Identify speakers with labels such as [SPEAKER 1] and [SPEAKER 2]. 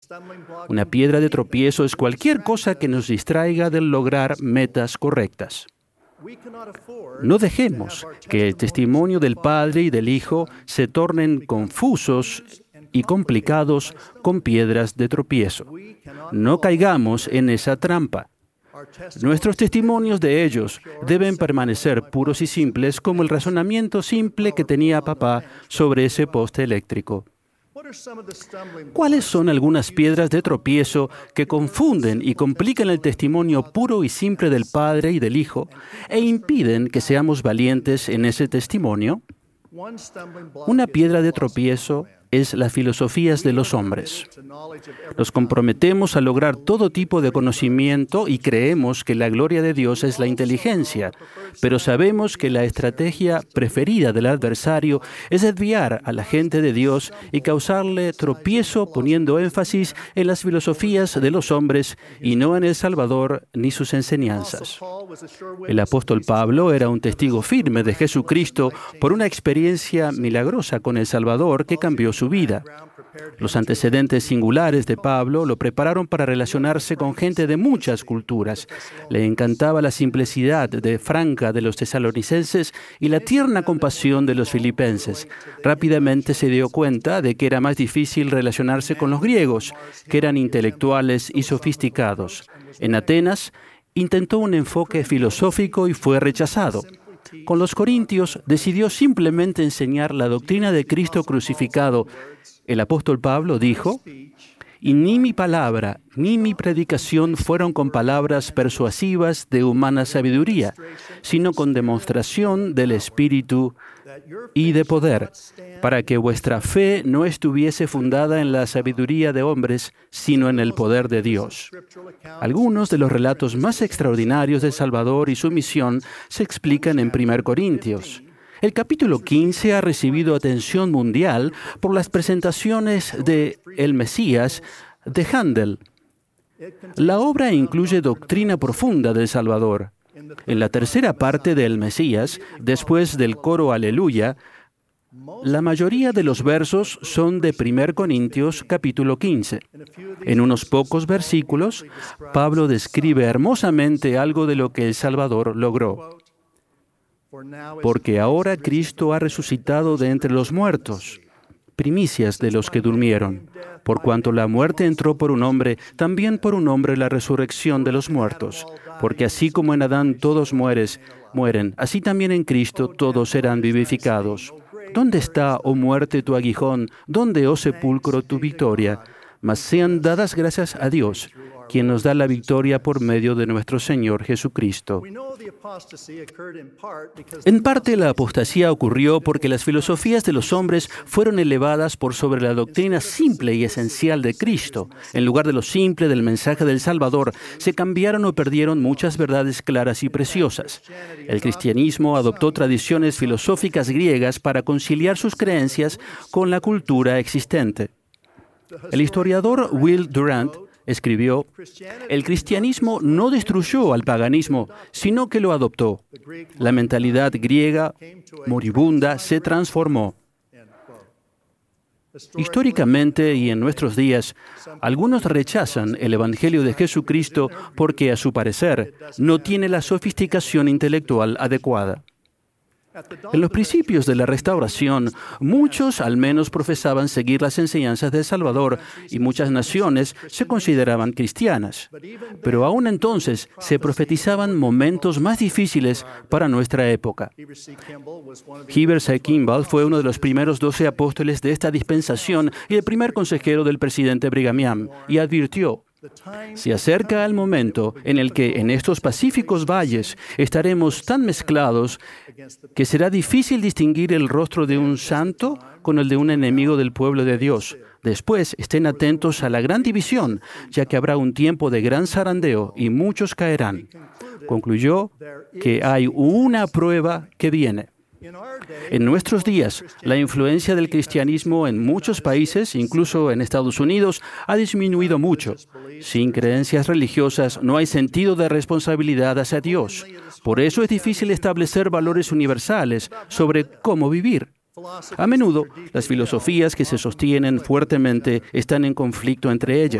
[SPEAKER 1] Una piedra de tropiezo es cualquier cosa que nos distraiga del lograr metas correctas. No dejemos que el testimonio del Padre y del Hijo se tornen confusos y complicados con piedras de tropiezo. No caigamos en esa trampa. Nuestros testimonios de ellos deben permanecer puros y simples como el razonamiento simple que tenía papá sobre ese poste eléctrico. ¿Cuáles son algunas piedras de tropiezo que confunden y complican el testimonio puro y simple del Padre y del Hijo e impiden que seamos valientes en ese testimonio? Una piedra de tropiezo es las filosofías de los hombres. Nos comprometemos a lograr todo tipo de conocimiento y creemos que la gloria de Dios es la inteligencia, pero sabemos que la estrategia preferida del adversario es desviar a la gente de Dios y causarle tropiezo poniendo énfasis en las filosofías de los hombres y no en el Salvador ni sus enseñanzas. El apóstol Pablo era un testigo firme de Jesucristo por una experiencia milagrosa con el Salvador que cambió su vida. Los antecedentes singulares de Pablo lo prepararon para relacionarse con gente de muchas culturas. Le encantaba la simplicidad franca de los tesalonicenses y la tierna compasión de los filipenses. Rápidamente se dio cuenta de que era más difícil relacionarse con los griegos, que eran intelectuales y sofisticados. En Atenas, intentó un enfoque filosófico y fue rechazado. Con los corintios decidió simplemente enseñar la doctrina de Cristo crucificado. El apóstol Pablo dijo: «Y ni mi palabra ni mi predicación fueron con palabras persuasivas de humana sabiduría, sino con demostración del Espíritu y de poder, para que vuestra fe no estuviese fundada en la sabiduría de hombres, sino en el poder de Dios». Algunos de los relatos más extraordinarios del Salvador y su misión se explican en 1 Corintios. El capítulo 15 ha recibido atención mundial por las presentaciones de El Mesías de Handel. La obra incluye doctrina profunda del Salvador. En la tercera parte de El Mesías, después del coro Aleluya, la mayoría de los versos son de 1 Corintios capítulo 15. En unos pocos versículos, Pablo describe hermosamente algo de lo que el Salvador logró. Porque ahora Cristo ha resucitado de entre los muertos, primicias de los que durmieron. Por cuanto la muerte entró por un hombre, también por un hombre la resurrección de los muertos. Porque así como en Adán todos mueren, así también en Cristo todos serán vivificados. ¿Dónde está, oh muerte, tu aguijón? ¿Dónde, oh sepulcro, tu victoria? Mas sean dadas gracias a Dios, quien nos da la victoria por medio de nuestro Señor Jesucristo. En parte, la apostasía ocurrió porque las filosofías de los hombres fueron elevadas por sobre la doctrina simple y esencial de Cristo. En lugar de lo simple del mensaje del Salvador, se cambiaron o perdieron muchas verdades claras y preciosas. El cristianismo adoptó tradiciones filosóficas griegas para conciliar sus creencias con la cultura existente. El historiador Will Durant escribió: «El cristianismo no destruyó al paganismo, sino que lo adoptó. La mentalidad griega moribunda se transformó». Históricamente y en nuestros días, algunos rechazan el Evangelio de Jesucristo porque, a su parecer, no tiene la sofisticación intelectual adecuada. En los principios de la Restauración, muchos al menos profesaban seguir las enseñanzas del Salvador y muchas naciones se consideraban cristianas. Pero aún entonces se profetizaban momentos más difíciles para nuestra época. Heber C. Kimball fue uno de los primeros 12 apóstoles de esta dispensación y el primer consejero del presidente Brigham Young, y advirtió: «Se acerca el momento en el que en estos pacíficos valles estaremos tan mezclados que será difícil distinguir el rostro de un santo con el de un enemigo del pueblo de Dios. Después, estén atentos a la gran división, ya que habrá un tiempo de gran zarandeo y muchos caerán». Concluyó que hay una prueba que viene. En nuestros días, la influencia del cristianismo en muchos países, incluso en Estados Unidos, ha disminuido mucho. Sin creencias religiosas no hay sentido de responsabilidad hacia Dios. Por eso es difícil establecer valores universales sobre cómo vivir. A menudo, las filosofías que se sostienen fuertemente están en conflicto entre ellas.